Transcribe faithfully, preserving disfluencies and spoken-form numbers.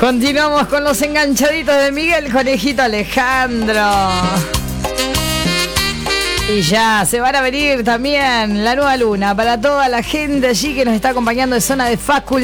Continuamos con los enganchaditos de Miguel Conejito Alejandro. Y ya se van a venir también la nueva luna para toda la gente allí que nos está acompañando de zona de facultad.